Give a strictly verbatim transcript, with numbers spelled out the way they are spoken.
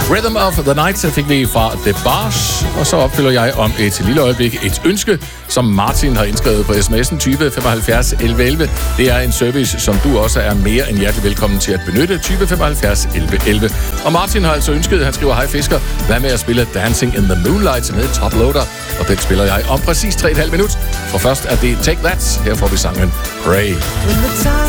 Rhythm of the Night fik vi fra The Bars, og så opfylder jeg om et lille øjeblik et ønske, som Martin har indskrevet på sms'en tyve femoghalvfjerds elleve elleve. Det er en service, som du også er mere end hjertelig velkommen til at benytte, tyve femoghalvfjerds elleve elleve. Og Martin har altså ønsket, han skriver, hej Fisker, hvad med at spille Dancing in the Moonlight med Top Loader, og den spiller jeg om præcis tre komma fem minut. For først er det Take That, her får vi sangen Pray.